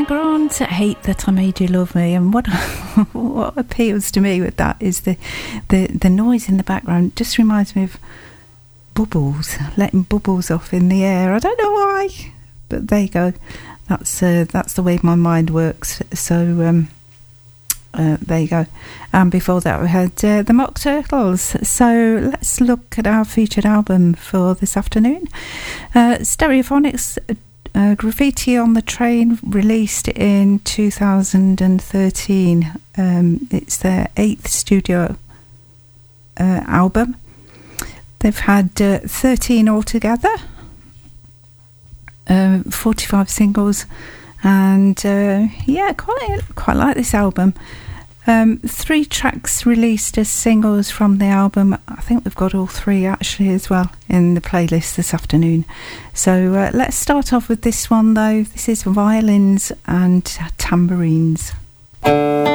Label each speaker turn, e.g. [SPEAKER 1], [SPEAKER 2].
[SPEAKER 1] Grant, Hate That I Made You Love Me, and what what appeals to me with that is the noise in the background. It just reminds me of bubbles, letting bubbles off in the air. I don't know why, but there you go. That's the way my mind works. So there you go. And before that we had the Mock Turtles. So let's look at our featured album for this afternoon. Stereophonics, Graffiti on the Train, released in 2013. It's their 8th studio album. They've had 13 altogether, 45 singles, and quite like this album. 3 tracks released as singles from the album. I think we've got all 3 actually as well in the playlist this afternoon. So let's start off with this one though. This is Violins and Tambourines.